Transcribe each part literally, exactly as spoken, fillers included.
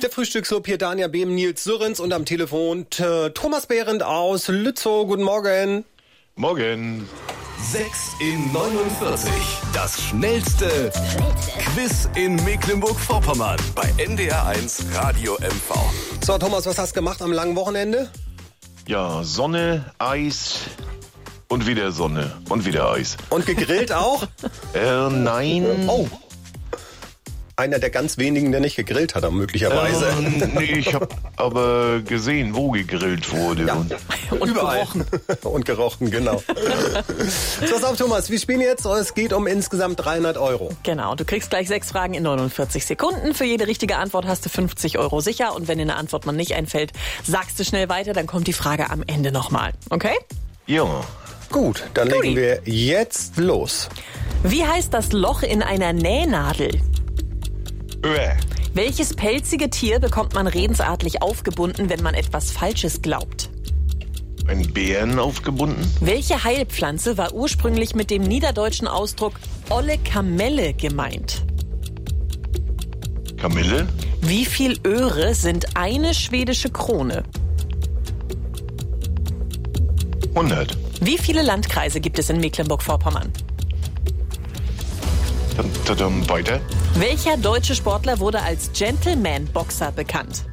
Der Frühstücksclub hier, Daniel Behm, Nils Sürrens und am Telefon äh, Thomas Behrendt aus Lützow. Guten Morgen. Morgen. sechs in neunundvierzig. Das schnellste Quiz in Mecklenburg-Vorpommern bei N D R eins Radio M V. So, Thomas, was hast du gemacht am langen Wochenende? Ja, Sonne, Eis und wieder Sonne und wieder Eis. Und gegrillt auch? Äh, nein. Oh. Einer der ganz wenigen, der nicht gegrillt hat, möglicherweise. Ähm, nee, ich habe aber gesehen, wo gegrillt wurde. Ja. Und Und überall. Gerochen. Und gerochen, genau. So, pass auf, Thomas, wir spielen jetzt. Es geht um insgesamt dreihundert Euro. Genau, du kriegst gleich sechs Fragen in neunundvierzig Sekunden. Für jede richtige Antwort hast du fünfzig Euro sicher. Und wenn dir eine Antwort mal nicht einfällt, sagst du schnell weiter, dann kommt die Frage am Ende nochmal. Okay? ja. Gut, dann Ui. legen wir jetzt los. Wie heißt das Loch in einer Nähnadel? Äh. Welches pelzige Tier bekommt man redensartlich aufgebunden, wenn man etwas Falsches glaubt? Ein Bären aufgebunden? Welche Heilpflanze war ursprünglich mit dem niederdeutschen Ausdruck olle Kamelle gemeint? Kamille? Wie viel Öre sind eine schwedische Krone? hundert. Wie viele Landkreise gibt es in Mecklenburg-Vorpommern? Dann, dann, dann weiter. Welcher deutsche Sportler wurde als Gentleman-Boxer bekannt?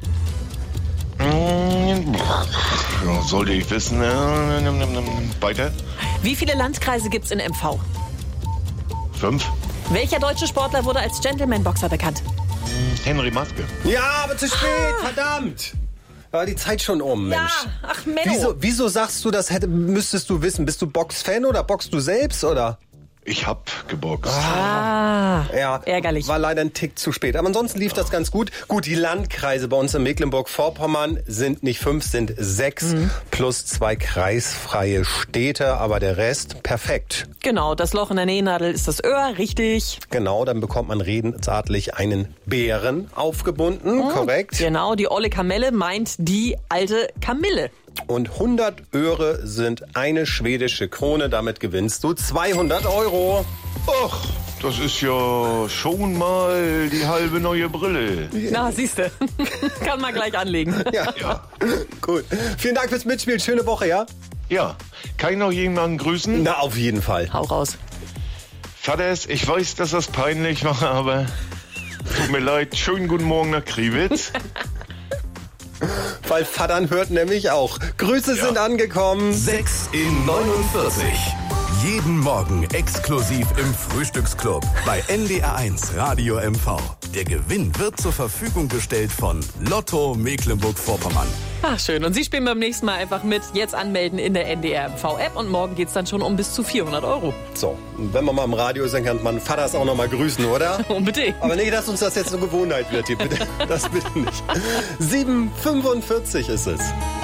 Hm, ja, sollte ich wissen. Äh, Weiter. Wie viele Landkreise gibt's in M V? Fünf. Welcher deutsche Sportler wurde als Gentleman-Boxer bekannt? Henry Maske. Ja, aber zu spät, verdammt. War die Zeit schon um, Mensch. Ja, ach Menno. Wieso, wieso sagst du, das hätte, müsstest du wissen? Bist du Boxfan oder boxst du selbst, oder? Ich hab geboxt. Ah, Ja, ärgerlich. war leider ein Tick zu spät. Aber ansonsten lief das ganz gut. Gut, die Landkreise bei uns in Mecklenburg-Vorpommern sind nicht fünf, sind sechs Mhm. plus zwei kreisfreie Städte. Aber der Rest perfekt. Genau, das Loch in der Nähnadel ist das Öhr, richtig. Genau, dann bekommt man redensartlich einen Bären aufgebunden, korrekt. Genau, die olle Kamelle meint die alte Kamille. Und hundert Öre sind eine schwedische Krone. Damit gewinnst du zweihundert Euro. Ach, das ist ja schon mal die halbe neue Brille. Na, siehste, kann man gleich anlegen. Ja, Ja. gut. Vielen Dank fürs Mitspielen. Schöne Woche, ja? Ja. Kann ich noch jemanden grüßen? Na, auf jeden Fall. Hau raus. Vaters, ich weiß, dass das peinlich war, aber tut mir leid. Schönen guten Morgen nach Kriwitz. Weil Vatern hört nämlich auch. Grüße Ja. sind angekommen. sechs in neunundvierzig. Jeden Morgen exklusiv im Frühstücksclub bei N D R eins Radio M V. Der Gewinn wird zur Verfügung gestellt von Lotto Mecklenburg-Vorpommern. Ach, schön. Und Sie spielen beim nächsten Mal einfach mit. Jetzt anmelden in der N D R M V-App und morgen geht's dann schon um bis zu vierhundert Euro. So, und wenn man mal im Radio ist, dann kann man Vaters auch noch mal grüßen, oder? Unbedingt. Aber nicht, dass uns das jetzt eine Gewohnheit wird hier, bitte. Das bitte nicht. sieben Uhr fünfundvierzig ist es.